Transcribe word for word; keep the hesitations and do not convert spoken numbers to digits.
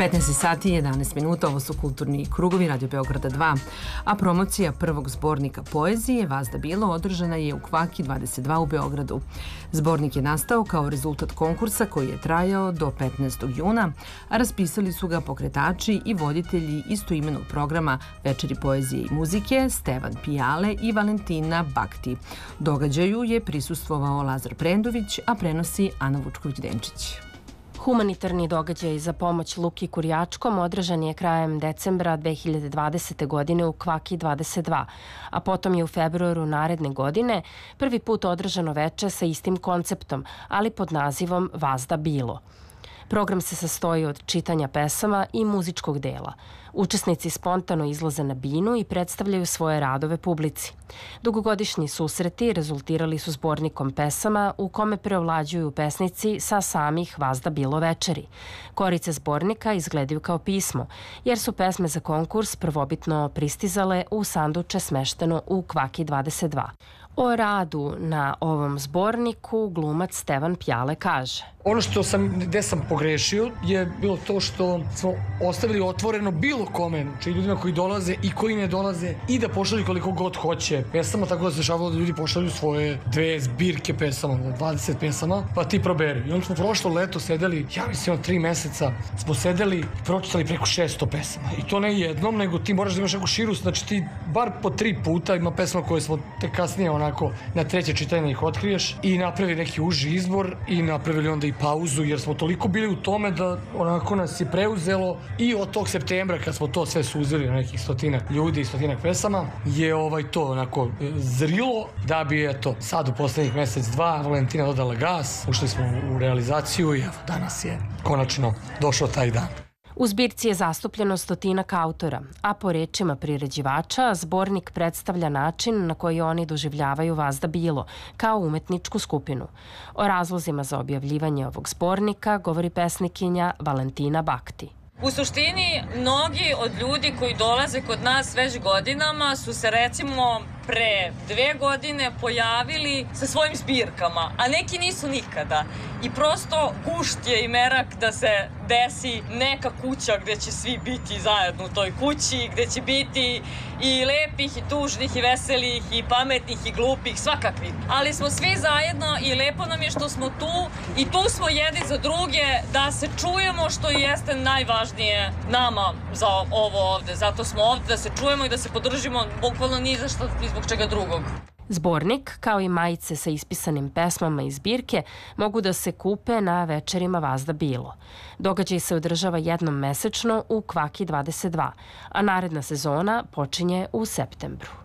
petnaest sati i jedanaest minuta, ovo su Kulturni krugovi Radio Beograda dva, a promocija prvog zbornika poezije Vazda bilo održana je u Kvaki dvadeset dva u Beogradu. Zbornik je nastao kao rezultat konkursa koji je trajao do petnaestog juna, a raspisali su ga pokretači i voditelji istoimenog programa Večeri poezije i muzike Stevan Pijale i Valentina Bakti. Događaju je prisustvovao Lazar Prendović, a prenosi Ana Vučković-Denčić. Humanitarni događaj za pomoć Luki Kurjačkom održan je krajem decembra dve hiljade dvadesete. godine u Kvaki dvadeset dva, a potom je u februaru naredne godine prvi put održano veče sa istim konceptom, ali pod nazivom Vazda bilo. Program se sastoji od čitanja pesama i muzičkog dela. Učesnici spontano izlaze na binu i predstavljaju svoje radove publici. Dugogodišnji susreti rezultirali su zbornikom pesama u kome preovlađuju pesnici sa samih Vazda bilo večeri. Korice zbornika izgledaju kao pismo, jer su pesme za konkurs prvobitno pristizale u sanduče smešteno u Kvaki dvadeset dva. O radu na ovom zborniku glumac Stevan Pjale kaže: Ono što sam, gde sam pogrešio je bilo to što smo ostavili otvoreno bilo kome, znači ljudima koji dolaze i koji ne dolaze, i da pošalju koliko god hoće pesama, tako da se dešavalo da ljudi pošalju svoje dve zbirke pesama, dvadeset pesama, pa ti proberi. I onda smo prošlo leto sedeli, ja mislim od tri meseca, smo sedeli i pročitali preko šesto pesama. I to ne jednom, nego ti moraš da imaš neku širu, znači ti bar po tri puta ima pesama koje smo te kasnije onako na treće čitanje ih otkriješ i napravi neki uži izbor i napravili onda i pauzu, jer smo toliko bili u tome da onako nas je preuzelo i od tog septembra kad smo to sve suzili na nekih stotinak ljudi i stotinak pesama je ovaj to onako zrilo da bi eto sad u poslednjih mesec dva Valentina dodala gas, ušli smo u realizaciju i evo danas je konačno došao taj dan. U zbirci je zastupljeno stotinak autora, a po rečima priređivača zbornik predstavlja način na koji oni doživljavaju Vazda bilo, kao umetničku skupinu. O razlozima za objavljivanje ovog zbornika govori pesnikinja Valentina Bakti. U suštini, mnogi od ljudi koji dolaze kod nas već godinama su se recimo pre dve godine pojavili sa svojim zbirkama, a neki nisu nikada. I prosto gušt je i merak da se desi neka kuća gde će svi biti zajedno u toj kući, gde će biti i lepih, i tužnih, i veselih, i pametnih, i glupih, svakakvih. Ali smo svi zajedno i lepo nam je što smo tu i tu smo jedni za druge da se čujemo, što jeste najvažnije nama za ovo ovde. Zato smo ovde da se čujemo i da se podržimo, bukvalno ni za što i zbog čega drugog. Zbornik, kao i majice sa ispisanim pesmama iz zbirke, mogu da se kupe na večerima Vazda bilo. Događaj se održava jednom mesečno u Kvaki dvadeset dva, a naredna sezona počinje u septembru.